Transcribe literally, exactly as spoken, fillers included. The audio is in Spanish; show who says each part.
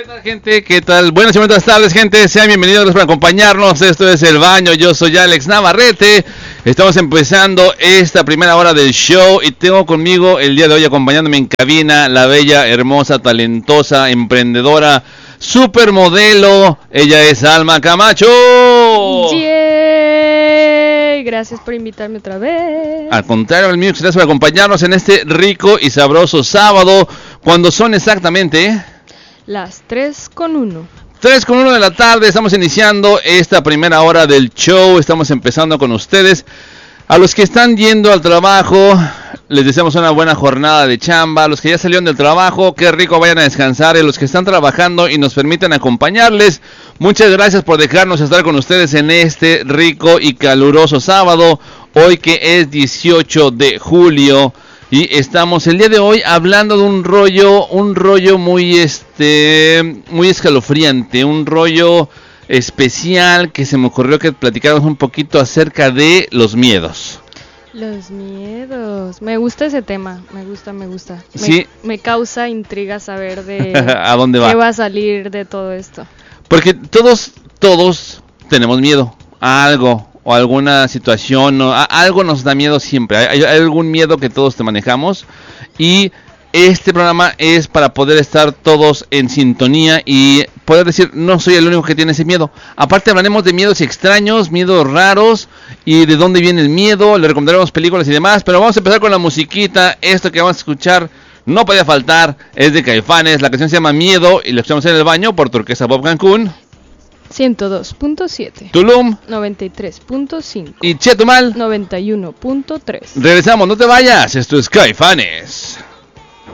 Speaker 1: tal, gente? ¿Qué tal? Buenas y buenas tardes, gente. Sean bienvenidos, gracias por acompañarnos. Esto es El Baño. Yo soy Alex Navarrete. Estamos empezando esta primera hora del show y tengo conmigo el día de hoy acompañándome en cabina la bella, hermosa, talentosa, emprendedora, supermodelo. Ella es Alma Camacho.
Speaker 2: ¡Yay! Gracias por invitarme otra vez.
Speaker 1: Al contrario, el mío, gracias por acompañarnos en este rico y sabroso sábado, cuando son exactamente
Speaker 2: las tres con uno.
Speaker 1: tres con uno de la tarde. Estamos iniciando esta primera hora del show. Estamos empezando con ustedes. A los que están yendo al trabajo, les deseamos una buena jornada de chamba. A los que ya salieron del trabajo, qué rico, vayan a descansar. Y a los que están trabajando y nos permiten acompañarles, muchas gracias por dejarnos estar con ustedes en este rico y caluroso sábado. Hoy que es dieciocho de julio. Y estamos el día de hoy hablando de un rollo, un rollo muy este, muy escalofriante, un rollo especial que se me ocurrió que platicáramos un poquito acerca de los miedos.
Speaker 2: Los miedos, me gusta ese tema, me gusta, me gusta. Me,
Speaker 1: sí.
Speaker 2: Me causa intriga saber de
Speaker 1: ¿a dónde va?
Speaker 2: ¿Qué va a salir de todo esto?
Speaker 1: Porque todos, todos tenemos miedo a algo. O alguna situación, o a, algo nos da miedo siempre. Hay, hay algún miedo que todos te manejamos. Y este programa es para poder estar todos en sintonía y poder decir, no soy el único que tiene ese miedo. Aparte hablaremos de miedos extraños, miedos raros y de dónde viene el miedo. Le recomendaremos películas y demás. Pero vamos a empezar con la musiquita. Esto que vamos a escuchar no podía faltar. Es de Caifanes. La canción se llama Miedo y la escuchamos en el baño por Turquesa Pop Cancún.
Speaker 2: ciento dos punto siete.
Speaker 1: Tulum
Speaker 2: noventa y tres punto cinco.
Speaker 1: Y Chetumal
Speaker 2: noventa y uno punto tres.
Speaker 1: Regresamos, no te vayas. Esto es Caifanes.